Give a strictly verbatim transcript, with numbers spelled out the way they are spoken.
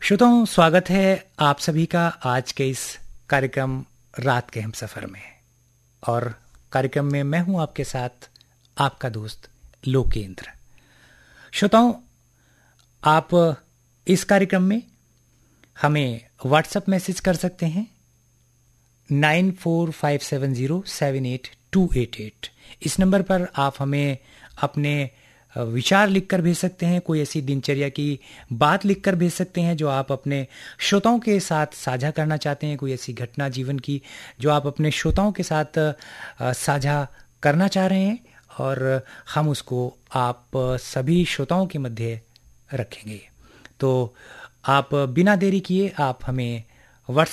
श्रोताओं, स्वागत है आप सभी का आज के इस कार्यक्रम रात के हम सफर में। और कार्यक्रम में मैं हूं आपके साथ आपका दोस्त लोकेंद्र। श्रोताओं, आप इस कार्यक्रम में हमें व्हाट्सएप मैसेज कर सकते हैं nine four five seven zero seven eight to eight eight. इस नंबर पर आप हमें अपने विचार लिखकर भेज सकते हैं, कोई ऐसी दिनचर्या की बात लिखकर भेज सकते हैं जो आप अपने श्रोताओं के साथ साझा करना चाहते हैं, कोई ऐसी घटना जीवन की जो आप अपने श्रोताओं के साथ साझा करना चाह रहे हैं, और हम उसको आप सभी श्रोताओं के मध्य रखेंगे। तो आप बिना देरी किए आप हमें